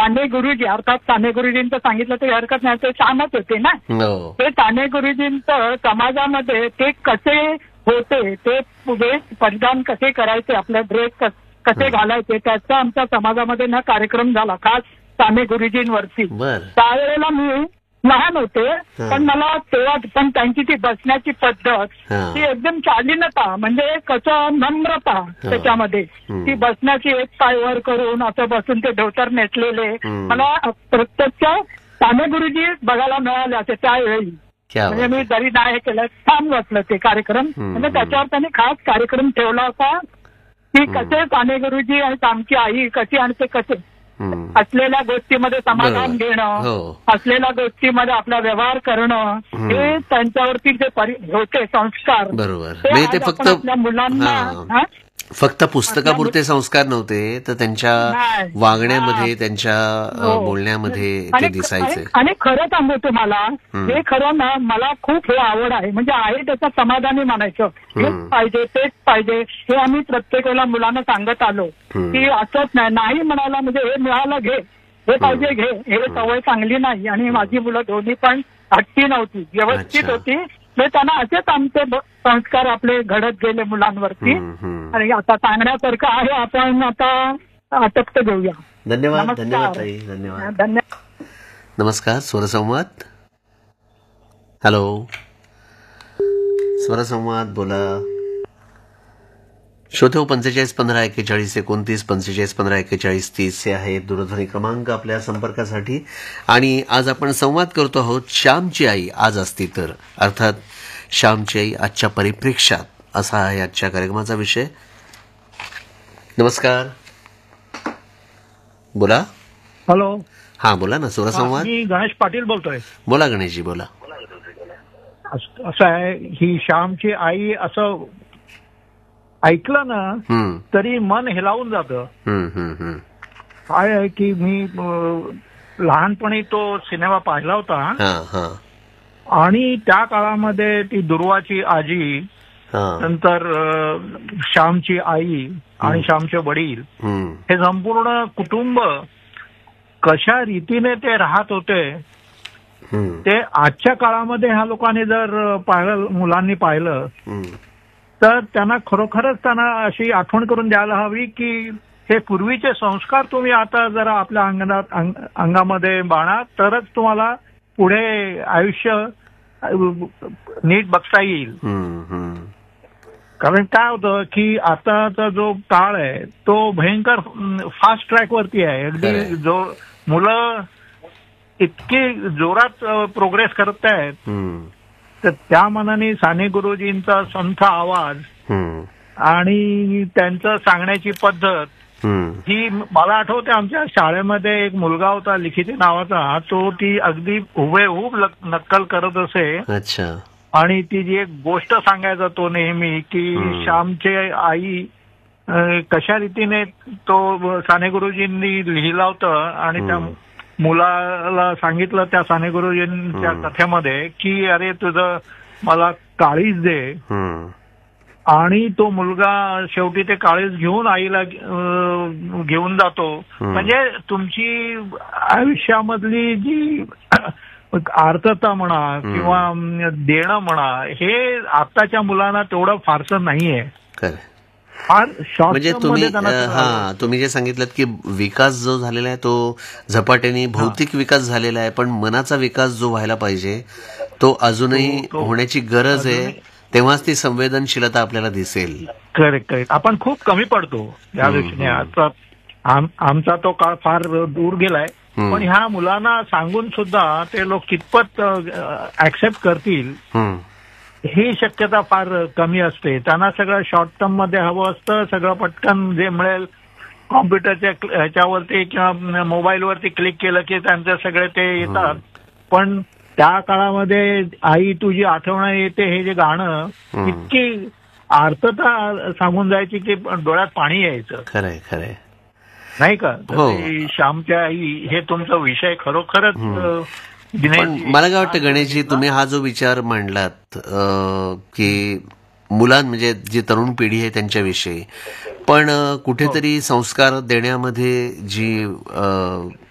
साने गुरुजी अर्थात साने गुरुजींचं सांगितलं तरी हरकत नाही, ते छानच होते ना. ते साने गुरुजींचं समाजामध्ये ते कसे होते, ते वेश परिधान कसे करायचे, आपले ड्रेस कसे घालायचे, त्याचा आमच्या समाजामध्ये ना कार्यक्रम झाला खास साने गुरुजींवरती. त्यावेळेला मी लहान होते, पण मला तेव्हा पण त्यांची ती बसण्याची पद्धत, ती एकदम शालीनता, म्हणजे कसं नम्रता त्याच्यामध्ये, ती बसण्याची एक पाय वर करून असं बसून ते धोतर नेसलेले मला प्रत्यक्ष साने गुरुजी बघायला मिळाले असे त्यावेळी. म्हणजे मी जरी नाही केलं, छान वाटलं ते कार्यक्रम. म्हणजे त्याच्यावर त्यांनी खास कार्यक्रम ठेवला होता की कसे साने गुरुजी आणि आमची आई कशी आणि ते कसे असलेल्या गोष्टीमध्ये समाधान घेणं, असलेल्या गोष्टीमध्ये आपला व्यवहार करणं, हे त्यांच्यावरती जे होते संस्कार, ते फक्त आपल्या मुलांना फक्त पुस्तकापुरते संस्कार नव्हते, तर त्यांच्या वागण्यामध्ये, त्यांच्या बोलण्यामध्ये ते दिसायचे. आणि खरं सांगू तुम्हाला, हे खरं ना, मला खूप हे आवड आहे, म्हणजे आहे त्याचं समाधानी मानायचं, हेच पाहिजे तेच पाहिजे, हे आम्ही प्रत्येक वेळेला मुलांना सांगत आलो की असंच नाही म्हणायला, म्हणजे हे मिळालं घे, हे पाहिजे घे, हे सवय चांगली नाही. आणि माझी मुलं दोन्ही पण हट्टी नव्हती, व्यवस्थित होती. त्यांना असेच आमचे संस्कार आपले घडत गेले मुलांवरती. आणि आता सांगण्यासारखं आहे, आपण आता आटपत घेऊया. धन्यवाद. धन्यवाद ताई. धन्यवाद. नमस्कार. स्वरसंवाद. हॅलो, स्वरसंवाद बोला. शोधो 451541 45154130 हे आहे दूरध्वनी क्रमांक आपल्या संपर्कासाठी. आणि आज आपण संवाद करतो आहोत श्यामची आई आज असती तर, अर्थात श्यामची आई आजच्या परिप्रेक्ष्यात, असा आहे आजच्या कार्यक्रमाचा विषय. नमस्कार. बोला. हॅलो. हा बोला ना. स्वरसंवाद. मी गणेश पाटील बोलतोय. बोला गणेशजी बोला. असं आहे, ही श्यामची आई असं ऐकलं ना तरी मन हेलावून जातं. काय आहे की मी लहानपणी तो सिनेमा पाहिला होता, आणि त्या काळामध्ये ती दुर्वाची आजी, नंतर श्यामची आई आणि श्यामचे वडील, हे संपूर्ण कुटुंब कशा रीतीने ते राहत होते, ते आजच्या काळामध्ये ह्या लोकांनी जर पाहिलं, मुलांनी पाहिलं, तर त्यांना खरोखरच त्यांना अशी आठवण करून द्यायला हवी की हे पूर्वीचे संस्कार तुम्ही आता जरा आपल्या अंगामध्ये बाणा, तरच तुम्हाला पुढे आयुष्य नीट बघता येईल. कारण काय होतं की आताचा जो काळ आहे तो भयंकर फास्ट ट्रॅक वरती आहे. अगदी जो मुलं इतकी जोरात प्रोग्रेस करत आहेत, तर त्या मनाने साने गुरुजींचा संथ आवाज आणि त्यांचं सांगण्याची पद्धत ही मला आठवते. आमच्या शाळेमध्ये एक मुलगा होता लिखिती नावाचा, तो ती अगदी हुबेहूब नक्कल करत असे. अच्छा. आणि ती जी एक गोष्ट सांगायचा तो नेहमी की श्यामचे आई कशा रीतीने तो साने गुरुजींनी लिहिला होतं, आणि त्या मुलाला सांगितलं त्या साने गुरुजींच्या कथेमध्ये की अरे तुझं मला काळीज दे, आणि तो मुलगा शेवटी ते काळीज घेऊन आईला घेऊन जातो. म्हणजे तुमची आयुष्यामधली जी आर्तता म्हणा किंवा देणं म्हणा, हे आताच्या मुलांना तेवढं फारसं नाहीये. म्हणजे तुम्ही जे सांगितलं की विकास जो झालेला आहे तो झपाट्याने भौतिक विकास झालेला आहे, पण मनाचा विकास जो व्हायला पाहिजे तो अजूनही होण्याची गरज आहे, तेव्हाच ती संवेदनशीलता आपल्याला दिसेल. करेक्ट. आपण खूप कमी पडतो या दृष्टीने. आमचा तो काळ फार दूर गेलाय, पण ह्या मुलांना सांगून सुद्धा ते लोक कितपत ऍक्सेप्ट करतील ही शक्यता फार कमी असते. त्यांना सगळं शॉर्ट टर्म मध्ये हवं असतं, सगळं पटकन जे मिळेल कॉम्प्युटरच्या ह्याच्यावरती किंवा मोबाईलवरती क्लिक केलं की त्यांचे सगळे ते येतात. पण त्या काळामध्ये आई तुझी आठवण येते हे जे गाणं, इतकी आर्तता सांगून जायची की डोळ्यात पाणी यायचं. खरंय खरंय नाही का. श्यामच्या आई हे तुमचा विषय खरोखरच. पण मला काय वाटतं गणेशजी, तुम्ही हा जो विचार मांडलात की म्हणजे जी तरुण पिढी आहे त्यांच्याविषयी, पण कुठेतरी संस्कार देण्यामध्ये जी